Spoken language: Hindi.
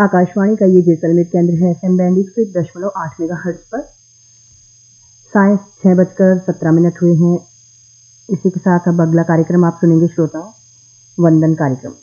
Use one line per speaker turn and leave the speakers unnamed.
आकाशवाणी का ये जैसलमेर केंद्र है FM बैंड 101.8 मेगाहर्ट्ज पर। साय 6:17 हुए हैं। इसी के साथ अब अगला कार्यक्रम आप सुनेंगे श्रोताओं, वंदन कार्यक्रम।